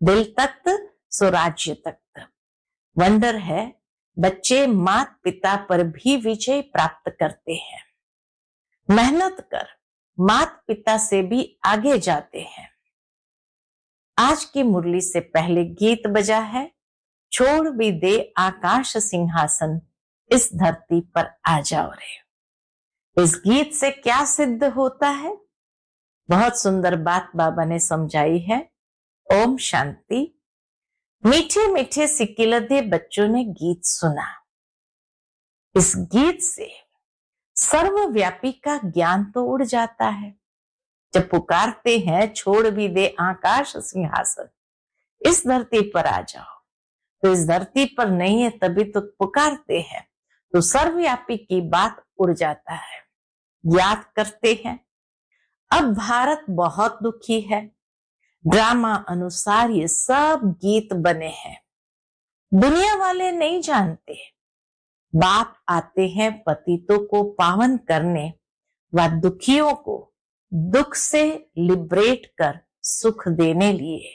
दिल तख्त सो राज्य तख्त। वंडर है बच्चे माता पिता पर भी विजय प्राप्त करते हैं। मेहनत कर माता पिता से भी आगे जाते हैं। आज की मुरली से पहले गीत बजा है, छोड़ भी दे आकाश सिंहासन, इस धरती पर आ जाओ रे। इस गीत से क्या सिद्ध होता है? बहुत सुंदर बात बाबा ने समझाई है। ओम शांति। मीठे मीठे सिक्किलधे बच्चों ने गीत सुना। इस गीत से सर्वव्यापी का ज्ञान तो उड़ जाता है। जब पुकारते हैं, छोड़ भी दे आकाश सिंहासन, इस धरती पर आ जाओ, तो इस धरती पर नहीं है तभी तो पुकारते हैं, तो सर्वव्यापी की बात उड़ जाता है। याद करते हैं, अब भारत बहुत दुखी है। ड्रामा अनुसार ये सब गीत बने हैं। दुनिया वाले नहीं जानते। बाप आते हैं पतितों को पावन करने व दुखियों को दुख से लिबरेट कर सुख देने लिए।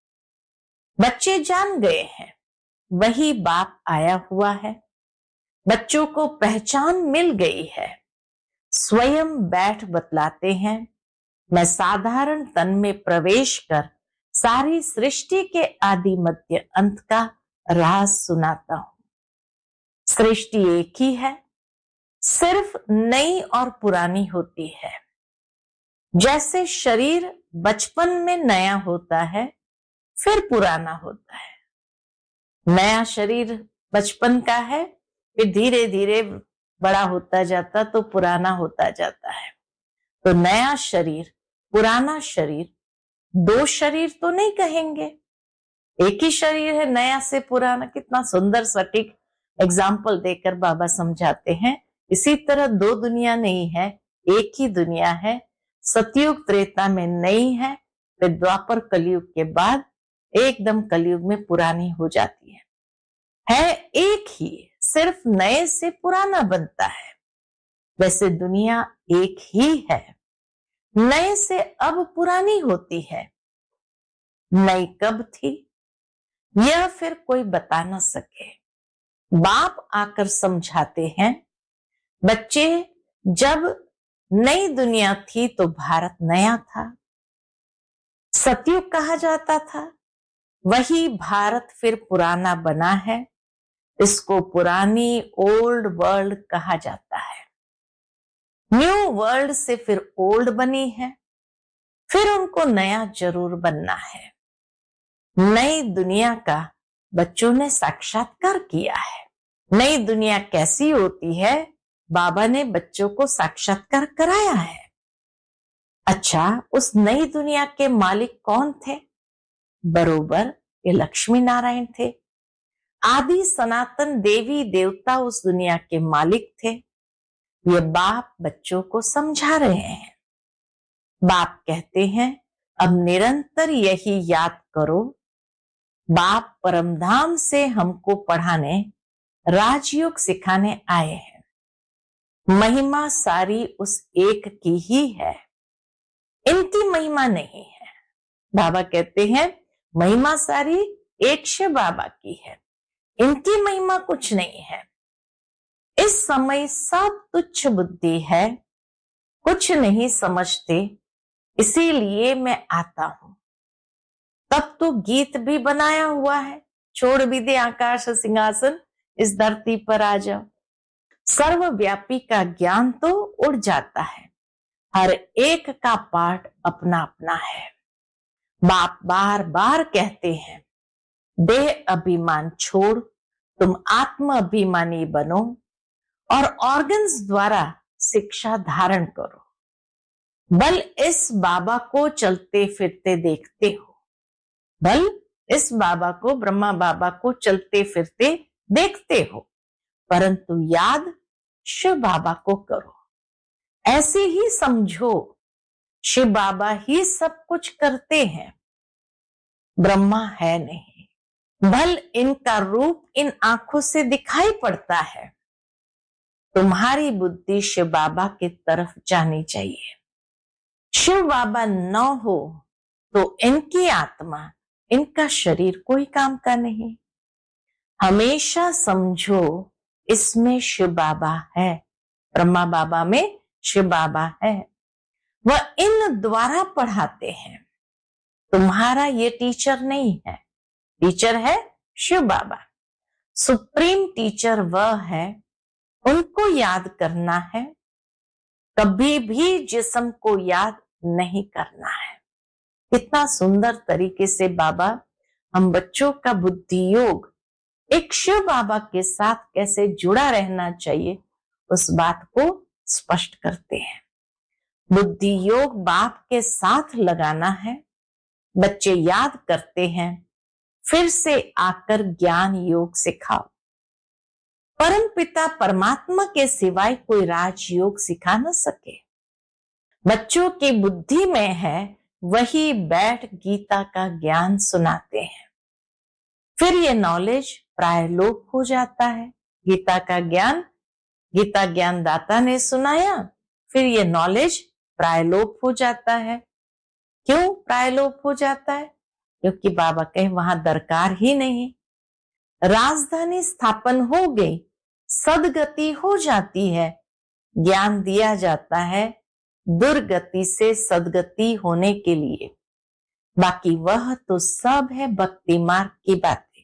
बच्चे जान गए हैं वही बाप आया हुआ है। बच्चों को पहचान मिल गई है। स्वयं बैठ बतलाते हैं, मैं साधारण तन में प्रवेश कर सारी सृष्टि के आदि मध्य अंत का राज सुनाता हूं। सृष्टि एक ही है, सिर्फ नई और पुरानी होती है। जैसे शरीर बचपन में नया होता है, फिर पुराना होता है। नया शरीर बचपन का है, फिर धीरे धीरे बड़ा होता जाता तो पुराना होता जाता है। तो नया शरीर, पुराना शरीर, दो शरीर तो नहीं कहेंगे, एक ही शरीर है। नया से पुराना, कितना सुंदर सटीक एग्जाम्पल देकर बाबा समझाते हैं। इसी तरह दो दुनिया नहीं है, एक ही दुनिया है। सतयुग त्रेता में नई है, फिर द्वापर कलयुग के बाद एकदम कलयुग में पुरानी हो जाती है एक ही, सिर्फ नए से पुराना बनता है। वैसे दुनिया एक ही है, नए से अब पुरानी होती है। नई कब थी यह फिर कोई बता ना सके। बाप आकर समझाते हैं, बच्चे जब नई दुनिया थी तो भारत नया था, सतयुग कहा जाता था। वही भारत फिर पुराना बना है, इसको पुरानी ओल्ड वर्ल्ड कहा जाता है। न्यू वर्ल्ड से फिर ओल्ड बनी है, फिर उनको नया जरूर बनना है। नई दुनिया का बच्चों ने साक्षात्कार किया है। नई दुनिया कैसी होती है, बाबा ने बच्चों को साक्षात्कार कराया है। अच्छा, उस नई दुनिया के मालिक कौन थे? बरोबर ये लक्ष्मी नारायण थे। आदि सनातन देवी देवता उस दुनिया के मालिक थे। ये बाप बच्चों को समझा रहे हैं। बाप कहते हैं, अब निरंतर यही याद करो, बाप परमधाम से हमको पढ़ाने, राजयोग सिखाने आए हैं। महिमा सारी उस एक की ही है, इनकी महिमा नहीं है। बाबा कहते हैं, महिमा सारी एक शिव बाबा की है, इनकी महिमा कुछ नहीं है। इस समय सब तुच्छ बुद्धि है, कुछ नहीं समझते, इसीलिए मैं आता हूं। तब तो गीत भी बनाया हुआ है, छोड़ भी दे आकाश सिंहासन, इस धरती पर आ जाओ। सर्वव्यापी का ज्ञान तो उड़ जाता है, हर एक का पाठ अपना अपना है। बाप बार बार कहते हैं, देह अभिमान छोड़ तुम आत्म अभिमानी बनो और ऑर्गन्स द्वारा शिक्षा धारण करो। बल इस बाबा को चलते फिरते देखते हो, बल इस बाबा को, ब्रह्मा बाबा को चलते फिरते देखते हो, परंतु याद शिव बाबा को करो। ऐसे ही समझो, शिव बाबा ही सब कुछ करते हैं, ब्रह्मा है नहीं। भल इनका रूप इन आंखों से दिखाई पड़ता है, तुम्हारी बुद्धि शिव बाबा की तरफ जानी चाहिए। शिव बाबा न हो तो इनकी आत्मा इनका शरीर कोई काम का नहीं। हमेशा समझो इसमें शिव बाबा है, ब्रह्मा बाबा में शिव बाबा है। वह इन द्वारा पढ़ाते हैं। तुम्हारा ये टीचर नहीं है, टीचर है शिव बाबा। सुप्रीम टीचर वह है, उनको याद करना है, कभी भी जिस्म को याद नहीं करना है। कितना सुंदर तरीके से बाबा हम बच्चों का बुद्धि योग एक शिव बाबा के साथ कैसे जुड़ा रहना चाहिए उस बात को स्पष्ट करते हैं। बुद्धि योग बाप के साथ लगाना है, बच्चे याद करते हैं, फिर से आकर ज्ञान योग सिखाओ। परम पिता परमात्मा के सिवाय कोई राजयोग सिखा न सके। बच्चों की बुद्धि में है, वही बैठ गीता का ज्ञान सुनाते हैं। फिर ये नॉलेज प्रायलोक हो जाता है। गीता का ज्ञान गीता ज्ञान दाता ने सुनाया, फिर ये नॉलेज प्रायलोक हो जाता है। क्यों प्रायलोक हो जाता है? क्योंकि बाबा कहे वहां दरकार ही नहीं। राजधानी स्थापन हो गई, सदगति हो जाती है, ज्ञान दिया जाता है दुर्गति से सदगति होने के लिए। बाकी वह तो सब है भक्ति मार्ग की बातें।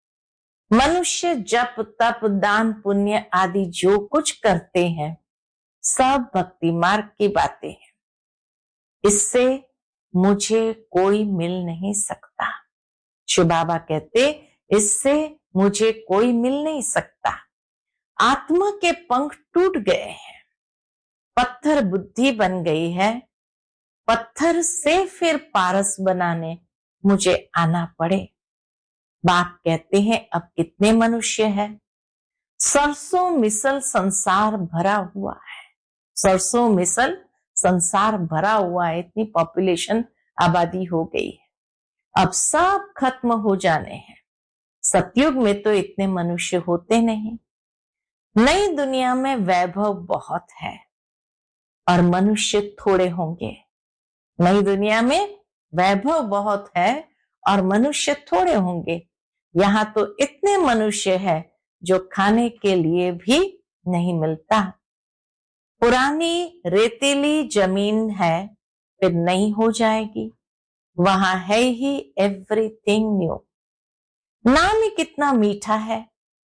मनुष्य जप तप दान पुण्य आदि जो कुछ करते हैं सब भक्ति मार्ग की बातें हैं। इससे मुझे कोई मिल नहीं सकता। शिव बाबा कहते इससे मुझे कोई मिल नहीं सकता। आत्मा के पंख टूट गए हैं, पत्थर बुद्धि बन गई है, पत्थर से फिर पारस बनाने मुझे आना पड़े। बाप कहते हैं अब कितने मनुष्य हैं? सरसों मिसल संसार भरा हुआ है, सरसों मिसल संसार भरा हुआ है। इतनी पॉपुलेशन आबादी हो गई है, अब सब खत्म हो जाने हैं। सतयुग में तो इतने मनुष्य होते नहीं। नई दुनिया में वैभव बहुत है और मनुष्य थोड़े होंगे। नई दुनिया में वैभव बहुत है और मनुष्य थोड़े होंगे। यहाँ तो इतने मनुष्य है जो खाने के लिए भी नहीं मिलता। पुरानी रेतीली जमीन है, फिर नई हो जाएगी। वहां है ही एवरीथिंग न्यू। नाम ही कितना मीठा है।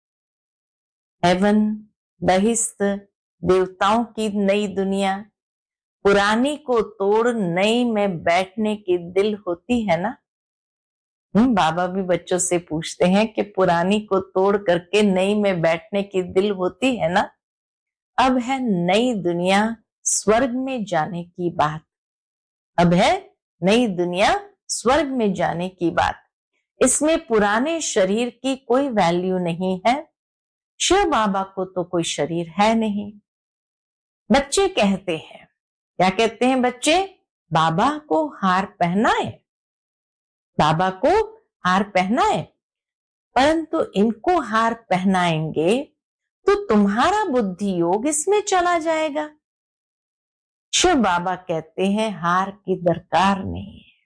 हेवन, बहिश्त, देवताओं की नई दुनिया। पुरानी को तोड़ नई में बैठने की दिल होती है ना। बाबा भी बच्चों से पूछते हैं कि पुरानी को तोड़ करके नई में बैठने की दिल होती है ना। अब है नई दुनिया स्वर्ग में जाने की बात। अब है नई दुनिया स्वर्ग में जाने की बात। इसमें पुराने शरीर की कोई वैल्यू नहीं है। शिव बाबा को तो कोई शरीर है नहीं। बच्चे कहते हैं, क्या कहते हैं बच्चे? बाबा को हार पहनाए, बाबा को हार पहनाए। परंतु इनको हार पहनाएंगे तो तुम्हारा बुद्धि योग इसमें चला जाएगा। शिव बाबा कहते हैं हार की दरकार नहीं है।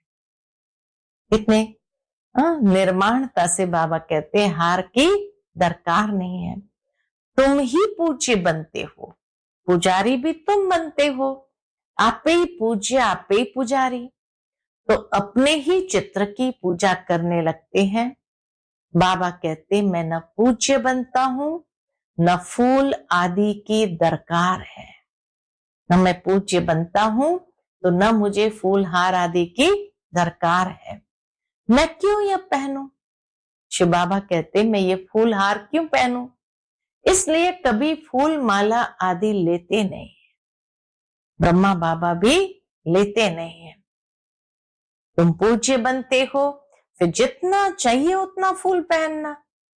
कितने निर्माणता से बाबा कहते हैं हार की दरकार नहीं है। तुम ही पूज्य बनते हो, पुजारी भी तुम बनते हो। आपे ही पूज्य, आपे ही पुजारी। तो अपने ही चित्र की पूजा करने लगते हैं। बाबा कहते मैं न पूज्य बनता हूं, न फूल आदि की दरकार है। न मैं पूज्य बनता हूं तो न मुझे फूल हार आदि की दरकार है। मैं क्यों यह पहनूं? शिव बाबा कहते मैं ये फूल हार क्यों पहनूं? इसलिए कभी फूल माला आदि लेते नहीं। ब्रह्मा बाबा भी लेते नहीं है। तुम पूज्य बनते हो, फिर जितना चाहिए उतना फूल पहनना।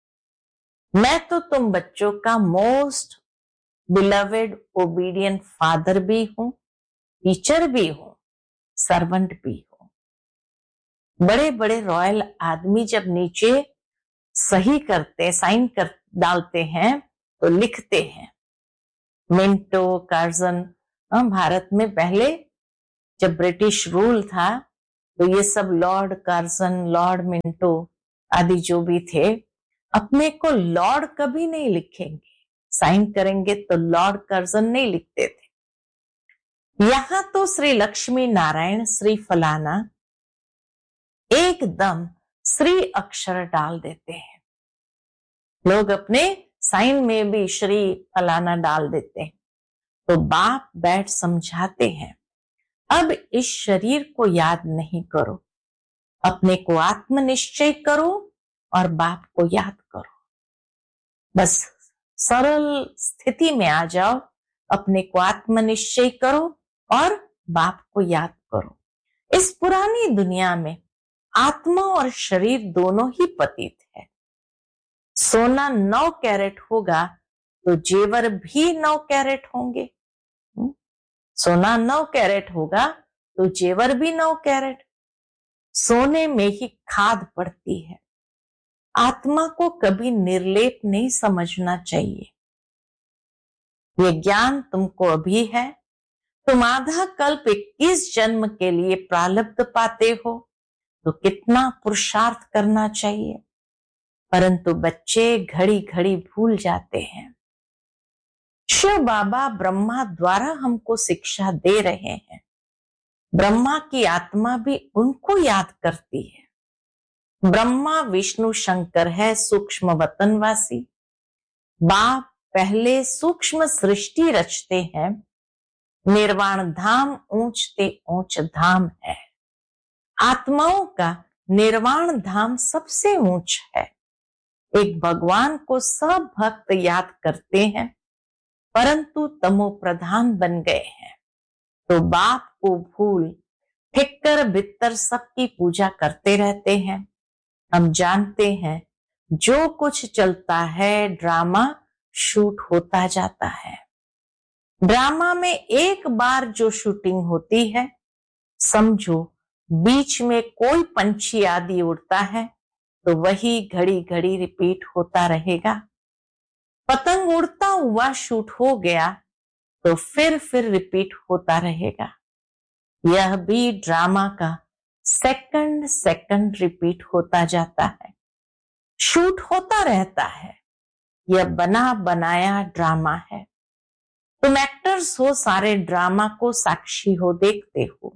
मैं तो तुम बच्चों का मोस्ट बिलवेड ओबीडियंट फादर भी हूं, टीचर भी हूं, सर्वेंट भी हूं। बड़े बड़े रॉयल आदमी जब नीचे सही करते, साइन कर डालते हैं तो लिखते हैं मिंटो कार्जन। भारत में पहले जब ब्रिटिश रूल था तो ये सब लॉर्ड कार्सन, लॉर्ड मिंटो आदि जो भी थे, अपने को लॉर्ड कभी नहीं लिखेंगे, साइन करेंगे तो लॉर्ड कर्जन नहीं लिखते थे। यहां तो श्री लक्ष्मी नारायण श्री फलाना एकदम श्री अक्षर डाल देते हैं। लोग अपने साइन में भी श्री फलाना डाल देते हैं। तो बाप बैठ समझाते हैं, अब इस शरीर को याद नहीं करो, अपने को आत्मनिश्चय करो और बाप को याद करो। बस सरल स्थिति में आ जाओ, अपने को आत्मनिश्चय करो और बाप को याद करो। इस पुरानी दुनिया में आत्मा और शरीर दोनों ही पतित है। सोना 9 कैरेट होगा तो जेवर भी 9 कैरेट होंगे। सोना 9 कैरेट होगा तो जेवर भी 9 कैरेट। सोने में ही खाद पड़ती है। आत्मा को कभी निर्लेप नहीं समझना चाहिए। ये ज्ञान तुमको अभी है। तुम आधा कल्प 21 जन्म के लिए प्रारब्ध पाते हो तो कितना पुरुषार्थ करना चाहिए, परंतु बच्चे घड़ी घड़ी भूल जाते हैं। शिव बाबा ब्रह्मा द्वारा हमको शिक्षा दे रहे हैं। ब्रह्मा की आत्मा भी उनको याद करती है। ब्रह्मा विष्णु शंकर है सूक्ष्म वतनवासी। बाप पहले सूक्ष्म सृष्टि रचते हैं। निर्वाण धाम ऊंचते ऊंच धाम है। आत्माओं का निर्वाण धाम सबसे ऊंच है। एक भगवान को सब भक्त याद करते हैं, परंतु तमो प्रधान बन गए हैं तो बाप को भूल ठिक्कर बित्तर सबकी पूजा करते रहते हैं। हम जानते हैं जो कुछ चलता है ड्रामा शूट होता जाता है। ड्रामा में एक बार जो शूटिंग होती है, समझो बीच में कोई पंछी आदि उड़ता है तो वही घड़ी घड़ी रिपीट होता रहेगा। पतंग उड़ता हुआ शूट हो गया तो फिर रिपीट होता रहेगा। यह भी ड्रामा का सेकंड सेकंड रिपीट होता जाता है, शूट होता रहता है। यह बना बनाया ड्रामा है। तुम एक्टर्स हो, सारे ड्रामा को साक्षी हो, देखते हो।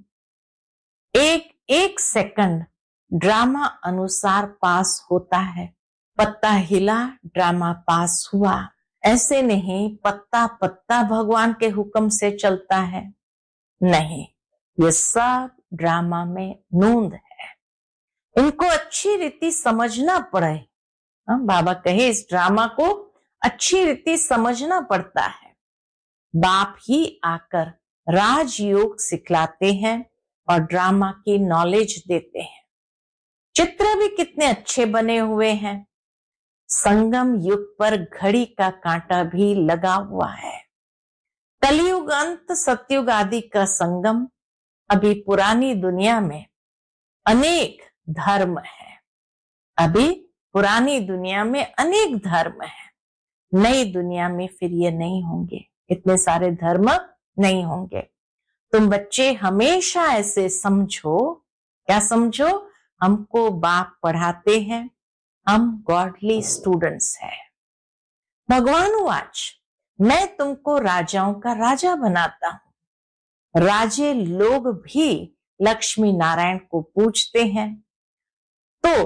एक एक सेकंड ड्रामा अनुसार पास होता है। पत्ता हिला, ड्रामा पास हुआ। ऐसे नहीं पत्ता पत्ता भगवान के हुक्म से चलता है, नहीं, ये सब ड्रामा में नूंद है। इनको अच्छी रीति समझना पड़े। बाबा कहे इस ड्रामा को अच्छी रीति समझना पड़ता है। बाप ही आकर राजयोग सिखलाते हैं और ड्रामा की नॉलेज देते हैं। चित्र भी कितने अच्छे बने हुए हैं। संगम युग पर घड़ी का कांटा भी लगा हुआ है। कलयुग अंत सतयुग आदि का संगम। अभी पुरानी दुनिया में अनेक धर्म है। अभी पुरानी दुनिया में अनेक धर्म है। नई दुनिया में फिर ये नहीं होंगे, इतने सारे धर्म नहीं होंगे। तुम बच्चे हमेशा ऐसे समझो, क्या समझो, हमको बाप पढ़ाते हैं, हम गॉडली स्टूडेंट्स हैं। भगवान वाच, मैं तुमको राजाओं का राजा बनाता हूं। राजे लोग भी लक्ष्मी नारायण को पूजते हैं, तो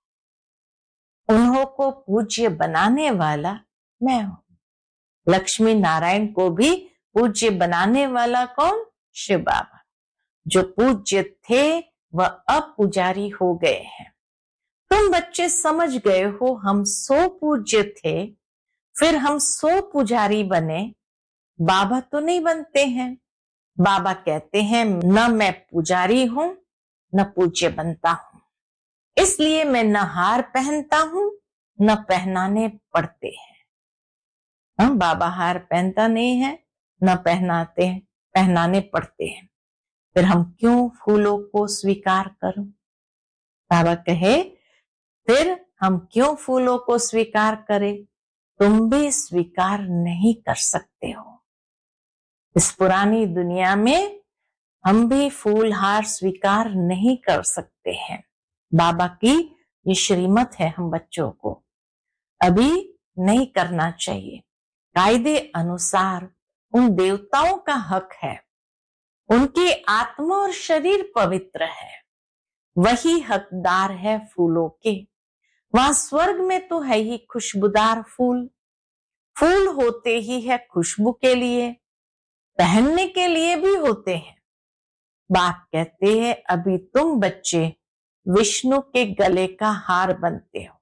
उन्हों को पूज्य बनाने वाला मैं हूं। लक्ष्मी नारायण को भी पूज्य बनाने वाला कौन? शिव बाबा। जो पूज्य थे वह अब पुजारी हो गए हैं। तुम बच्चे समझ गए हो, हम 100 पूज्य थे, फिर हम 100 पुजारी बने। बाबा तो नहीं बनते हैं। बाबा कहते हैं न मैं पुजारी हूं न पूज्य बनता हूं, इसलिए मैं न हार पहनता हूं न पहनाने पड़ते हैं। बाबा हार पहनता नहीं है, न पहनाने पड़ते हैं। फिर हम क्यों फूलों को स्वीकार करूं? बाबा कहे फिर हम क्यों फूलों को स्वीकार करें? तुम भी स्वीकार नहीं कर सकते हो। इस पुरानी दुनिया में हम भी फूल हार स्वीकार नहीं कर सकते हैं। बाबा की ये श्रीमत है, हम बच्चों को अभी नहीं करना चाहिए। कायदे अनुसार उन देवताओं का हक है, उनकी आत्मा और शरीर पवित्र है, वही हकदार है फूलों के। वहां स्वर्ग में तो है ही खुशबूदार फूल, फूल होते ही है खुशबू के लिए, पहनने के लिए भी होते हैं। बाप कहते हैं अभी तुम बच्चे विष्णु के गले का हार बनते हो।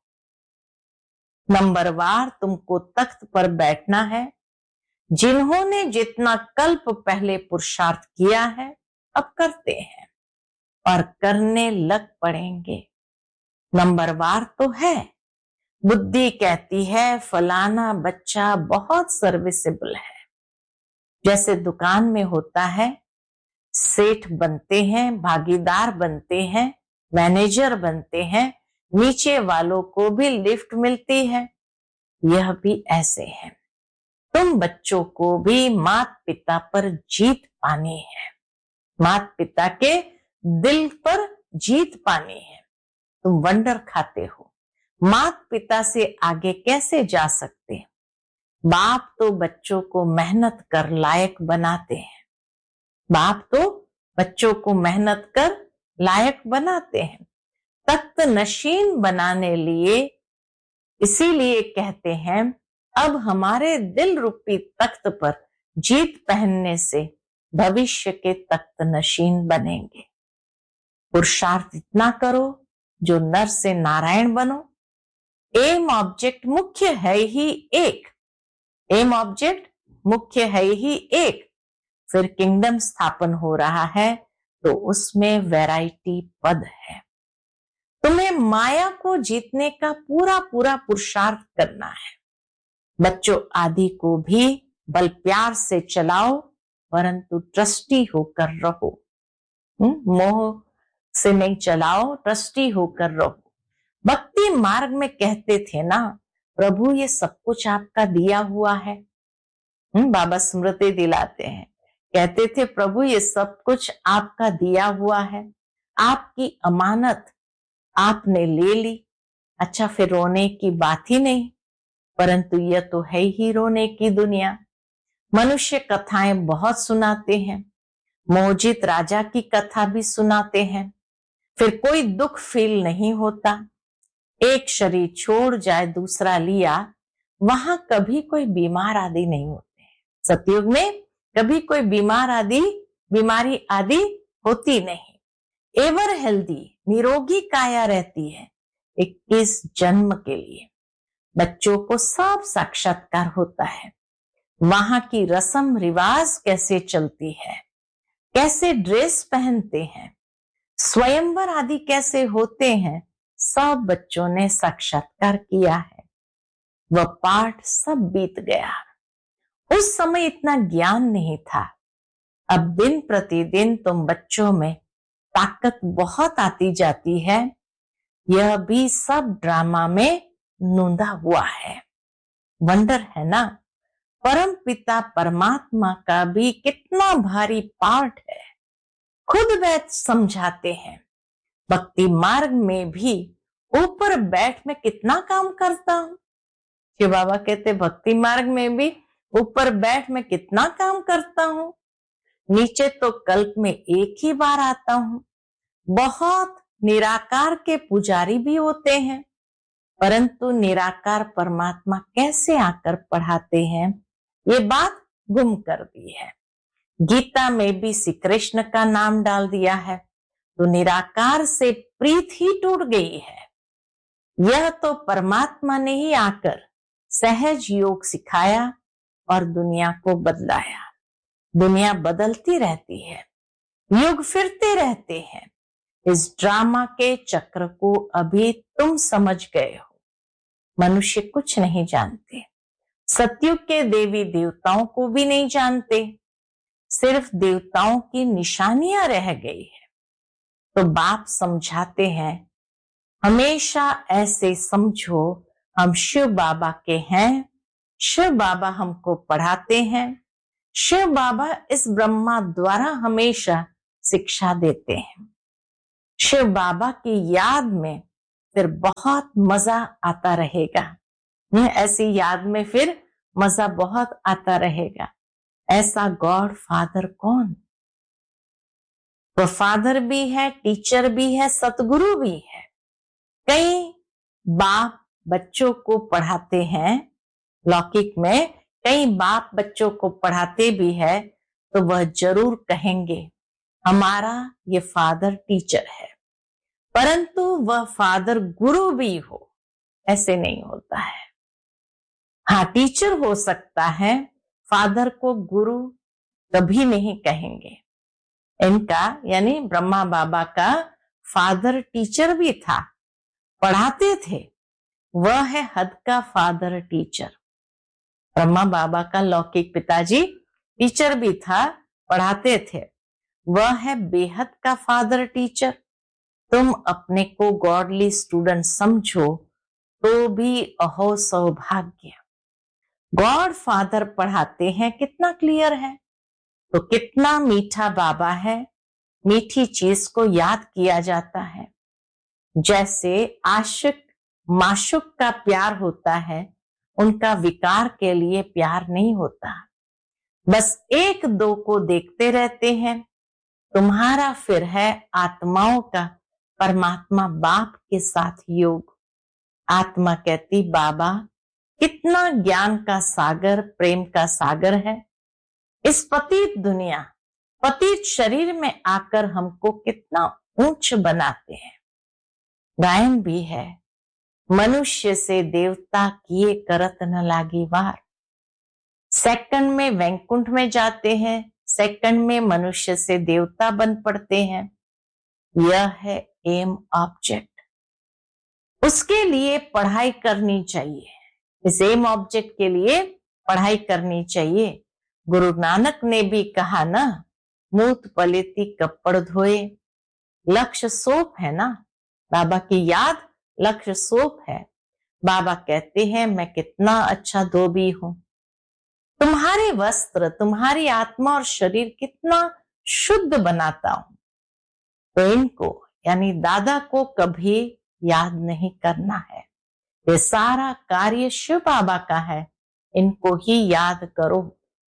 नंबरवार तुमको तख्त पर बैठना है। जिन्होंने जितना कल्प पहले पुरुषार्थ किया है अब करते हैं और करने लग पड़ेंगे। नंबरवार तो है। बुद्धि कहती है फलाना बच्चा बहुत सर्विसेबल है। जैसे दुकान में होता है, सेठ बनते हैं, भागीदार बनते हैं, मैनेजर बनते हैं, नीचे वालों को भी लिफ्ट मिलती है। यह भी ऐसे है। तुम बच्चों को भी माता पिता पर जीत पानी है, माता पिता के दिल पर जीत पानी है। तुम वंडर खाते हो, माता पिता से आगे कैसे जा सकते? बाप तो बच्चों को मेहनत कर लायक बनाते हैं। बाप तो बच्चों को मेहनत कर लायक बनाते हैं, तख्त नशीन बनाने लिए। इसीलिए कहते हैं अब हमारे दिल रूपी तख्त पर जीत पहनने से भविष्य के तख्त नशीन बनेंगे। पुरुषार्थ इतना करो जो नर से नारायण बनो। एम ऑब्जेक्ट मुख्य है ही एक, एम ऑब्जेक्ट मुख्य है ही एक। फिर किंगडम स्थापन हो रहा है तो उसमें वैरायटी पद है। तुम्हें माया को जीतने का पूरा पूरा पुरुषार्थ करना है। बच्चों आदि को भी बल प्यार से चलाओ, परंतु ट्रस्टी होकर रहो। मोह से नहीं चलाओ, ट्रस्टी होकर रहो। भक्ति मार्ग में कहते थे ना, प्रभु ये सब कुछ आपका दिया हुआ है। बाबा स्मृति दिलाते हैं, कहते थे प्रभु ये सब कुछ आपका दिया हुआ है, आपकी अमानत आपने ले ली। अच्छा फिर रोने की बात ही नहीं, परंतु यह तो है ही रोने की दुनिया। मनुष्य कथाएं बहुत सुनाते हैं, मोहजित राजा की कथा भी सुनाते हैं, फिर कोई दुख फील नहीं होता। एक शरीर छोड़ जाए दूसरा लिया, वहां कभी कोई बीमार आदि नहीं होते हैं। सतयुग में कभी कोई बीमारी आदि होती नहीं। एवर हेल्दी निरोगी काया रहती है 21 जन्म के लिए। बच्चों को सब साक्षात्कार होता है, वहां की रस्म रिवाज कैसे चलती है, कैसे ड्रेस पहनते हैं, स्वयंवर आदि कैसे होते हैं, सब बच्चों ने साक्षात्कार किया है। वह पाठ सब बीत गया। उस समय इतना ज्ञान नहीं था। अब दिन प्रतिदिन तुम बच्चों में ताकत बहुत आती जाती है। यह भी सब ड्रामा में नूंदा हुआ है। वंडर है ना, परम पिता परमात्मा का भी कितना भारी पार्ट है, खुद वह समझाते हैं। भक्ति मार्ग में भी ऊपर बैठ में कितना काम करता हूं। शिव बाबा कहते भक्ति मार्ग में भी ऊपर बैठ में कितना काम करता हूं, नीचे तो कल्प में एक ही बार आता हूं। बहुत निराकार के पुजारी भी होते हैं, परंतु निराकार परमात्मा कैसे आकर पढ़ाते हैं, ये बात गुम कर दी है। गीता में भी श्री कृष्ण का नाम डाल दिया है, तो निराकार से प्रीत ही टूट गई है। यह तो परमात्मा ने ही आकर सहज योग सिखाया और दुनिया को बदलाया। दुनिया बदलती रहती है, युग फिरते रहते हैं। इस ड्रामा के चक्र को अभी तुम समझ गए हो। मनुष्य कुछ नहीं जानते, सतयुग के देवी देवताओं को भी नहीं जानते, सिर्फ देवताओं की निशानियां रह गई है। तो बाप समझाते हैं हमेशा ऐसे समझो हम शिव बाबा के हैं, शिव बाबा हमको पढ़ाते हैं, शिव बाबा इस ब्रह्मा द्वारा हमेशा शिक्षा देते हैं। शिव बाबा की याद में फिर बहुत मजा आता रहेगा। ऐसी याद में फिर मजा बहुत आता रहेगा। ऐसा गॉड फादर कौन? वो फादर भी है, टीचर भी है, सतगुरु भी है। कई बाप बच्चों को पढ़ाते हैं, लौकिक में कई बाप बच्चों को पढ़ाते भी है, तो वह जरूर कहेंगे हमारा ये फादर टीचर है, परंतु वह फादर गुरु भी हो, ऐसे नहीं होता है। हाँ, टीचर हो सकता है, फादर को गुरु कभी नहीं कहेंगे। इनका यानी ब्रह्मा बाबा का फादर टीचर भी था, पढ़ाते थे। वह है हद का फादर टीचर। ब्रह्मा बाबा का लौकिक पिताजी टीचर भी था, पढ़ाते थे। वह है बेहद का फादर टीचर। तुम अपने को गॉडली स्टूडेंट समझो तो भी अहो सौभाग्य। गॉड फादर पढ़ाते हैं, कितना क्लियर है, तो कितना मीठा बाबा है, मीठी चीज को याद किया जाता है। जैसे आशिक माशुक का प्यार होता है, उनका विकार के लिए प्यार नहीं होता, बस एक दो को देखते रहते हैं। तुम्हारा फिर है आत्माओं का परमात्मा बाप के साथ योग। आत्मा कहती बाबा कितना ज्ञान का सागर, प्रेम का सागर है। इस पतित दुनिया, पतित शरीर में आकर हमको कितना ऊंच बनाते हैं। गायन भी है, मनुष्य से देवता किए करत न लागी वार। सेकंड में वैकुंठ में जाते हैं, सेकंड में मनुष्य से देवता बन पड़ते हैं। यह है एम ऑब्जेक्ट। उसके लिए पढ़ाई करनी चाहिए। इस एम ऑब्जेक्ट के लिए पढ़ाई करनी चाहिए। गुरु नानक ने भी कहा ना, मूत पलेती कपड़ धोए। लक्ष्य सोप है ना, बाबा की याद लक्ष्य सोप है। बाबा कहते हैं मैं कितना अच्छा धोबी हूं। तुम्हारे वस्त्र, तुम्हारी आत्मा और शरीर कितना शुद्ध बनाता हूं। तो इनको यानी दादा को कभी याद नहीं करना है। ये सारा कार्य शिव बाबा का है, इनको ही याद करो।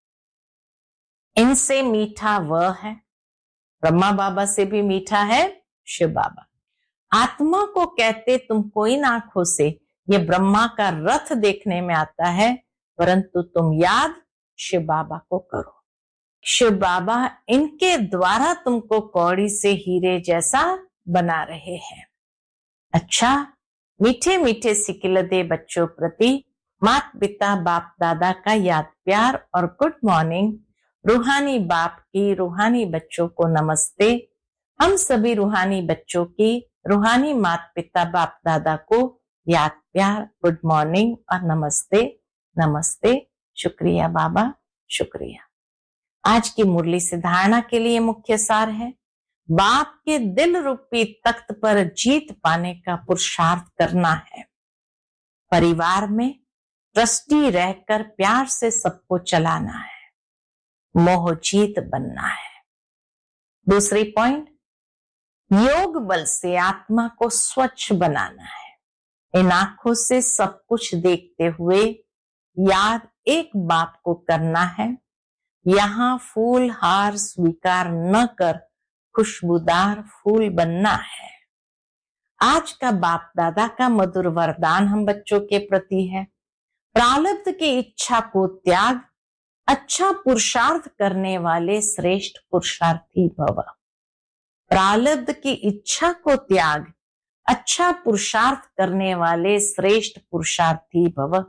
इनसे मीठा वह है, ब्रह्मा बाबा से भी मीठा है शिव बाबा। आत्मा को कहते तुमको इन आंखों से ये ब्रह्मा का रथ देखने में आता है, परंतु तुम याद शिव बाबा को करो। शिव बाबा इनके द्वारा तुमको कौड़ी से हीरे जैसा बना रहे हैं। अच्छा, मीठे मीठे सिकिलदे बच्चों प्रति मात पिता बाप दादा का याद प्यार और गुड मॉर्निंग। रूहानी बाप की रूहानी बच्चों को नमस्ते। हम सभी रूहानी बच्चों की रूहानी मात पिता बाप दादा को याद प्यार, गुड मॉर्निंग और नमस्ते नमस्ते। शुक्रिया बाबा, शुक्रिया। आज की मुरली से धारणा के लिए मुख्य सार है, बाप के दिल रूपी तख्त पर जीत पाने का पुरुषार्थ करना है। परिवार में ट्रस्टी रहकर प्यार से सबको चलाना है, मोह जीत बनना है। दूसरी पॉइंट, योग बल से आत्मा को स्वच्छ बनाना है। इन आंखों से सब कुछ देखते हुए याद एक बाप को करना है। यहाँ फूल हार स्वीकार न कर खुशबूदार फूल बनना है। आज का बाप दादा का मधुर वरदान हम बच्चों के प्रति है, प्रारब्ध की इच्छा को त्याग, अच्छा पुरुषार्थ करने वाले श्रेष्ठ पुरुषार्थी भव। प्रारब्ध की इच्छा को त्याग, अच्छा पुरुषार्थ करने वाले श्रेष्ठ पुरुषार्थी भव।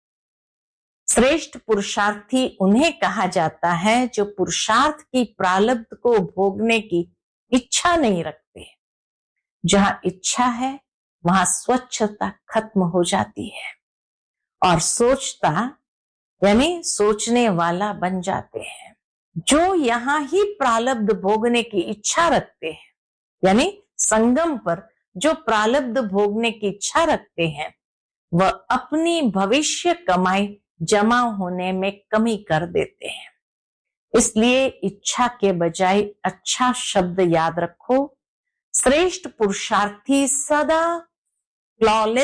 श्रेष्ठ पुरुषार्थी उन्हें कहा जाता है जो पुरुषार्थ की प्रारब्ध को भोगने की इच्छा नहीं रखते। जहां इच्छा है वहां स्वच्छता खत्म हो जाती है और सोचता यानी सोचने वाला बन जाते हैं। जो यहाँ ही प्रारब्ध भोगने की इच्छा रखते हैं, यानी संगम पर जो प्रारब्ध भोगने की इच्छा रखते हैं, वह अपनी भविष्य कमाई जमा होने में कमी कर देते हैं। इसलिए इच्छा के बजाय अच्छा शब्द याद रखो। श्रेष्ठ पुरुषार्थी सदा फ्लॉलेस